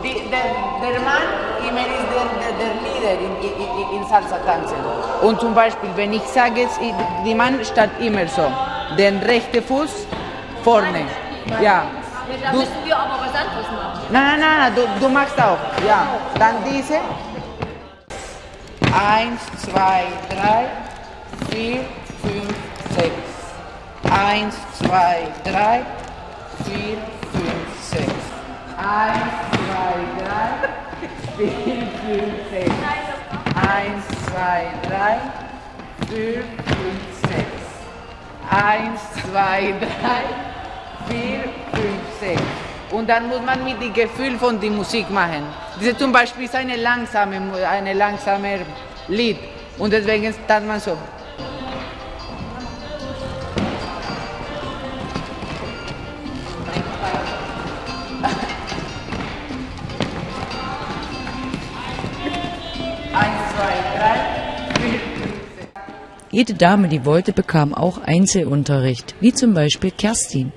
Der Mann immer ist der Leader in Salsa tanzen. Und zum Beispiel, wenn ich sage, die Mann steht immer so, den rechten Fuß vorne. Ja. Da müssen wir aber was anderes machen. Nein, du machst auch. Ja. Dann diese. 1, 2, 3, 4, 5, 6. 1, 2, 3, 4, 5, 6. 1, 2, 3, 4, 5, 6. 1, 2, 3, 4, 5, 6. 1, 2, 3, 4, 5, 6. Und dann muss man mit dem Gefühl von der Musik machen. Diese zum Beispiel ist eine langsame Lied. Und deswegen tanzt man so. Jede Dame, die wollte, bekam auch Einzelunterricht, wie zum Beispiel Kerstin.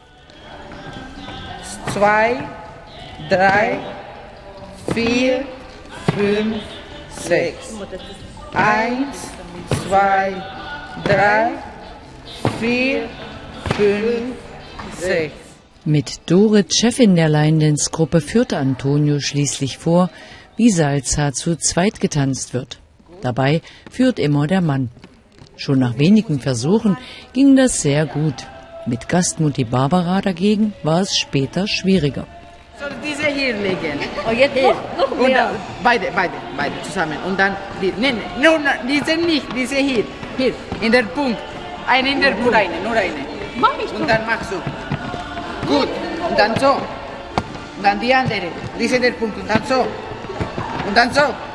2, 3, 4, 5, 6. 1, 2, 3, 4, 5, 6. Mit Dorit, Chefin der Line-Dance-Gruppe, führte Antonio schließlich vor, wie Salsa zu zweit getanzt wird. Dabei führt immer der Mann. Schon nach wenigen Versuchen ging das sehr gut. Mit Gastmutti Barbara dagegen war es später schwieriger. Soll diese hier legen? Oh, jetzt noch Und mehr. beide zusammen. Und dann, diese nicht, diese hier, in der Punkt. Eine in der Punkt, nur eine. Mach ich Und dann machst du. Gut. Und dann so. Und dann die andere, diese in der Punkt. Und dann so. Und dann so.